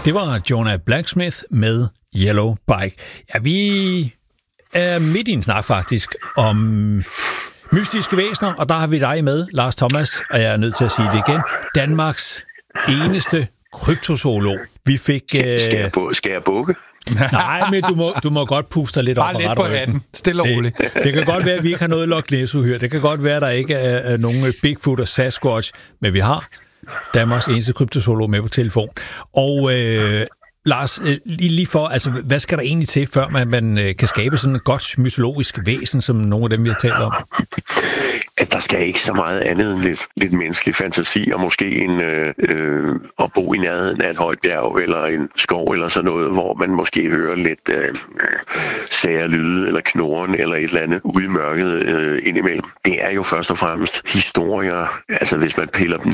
Det var Jonah Blacksmith med Yellow Bike. Ja, vi er midt i en snak faktisk om mystiske væsener, og der har vi dig med, Lars Thomas, og jeg er nødt til at sige det igen, Danmarks eneste kryptozoolog. Vi fik... Skal jeg bukke? Nej, men du må godt puste lidt op og rette ryggen. Hatten. Stille og roligt. Det kan godt være, at vi ikke har noget Loch Ness-uhyre. Det kan godt være, at der ikke er nogen Bigfoot og Sasquatch, men vi har Danmarks eneste kryptozoolog med på telefon. Og Lars, lige for, altså, hvad skal der egentlig til, før man kan skabe sådan et godt mytologisk væsen, som nogle af dem, vi har talt om? At der skal ikke så meget andet end lidt menneskelig fantasi, og måske at bo i nærheden af et højt bjerg, eller en skov, eller sådan noget, hvor man måske hører lidt sære lyde, eller knoren, eller et eller andet ude i mørket indimellem. Det er jo først og fremmest historier, altså hvis man piller dem